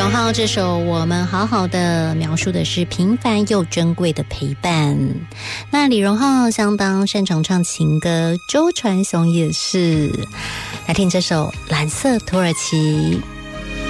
荣浩这首《我们好好的》描述的是平凡又珍贵的陪伴。那李荣浩相当擅长唱情歌，周传雄也是。来听这首《蓝色土耳其》。